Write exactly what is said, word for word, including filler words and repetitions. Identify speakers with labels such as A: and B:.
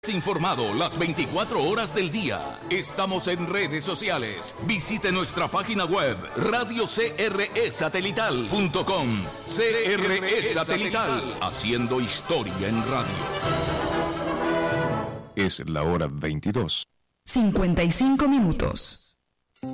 A: Informado las veinticuatro horas del día. Estamos en redes sociales. Visite nuestra página web radio c r e satelital punto com. C R E Satelital, haciendo historia en radio.
B: Es la hora veintidós.
C: cincuenta y cinco minutos.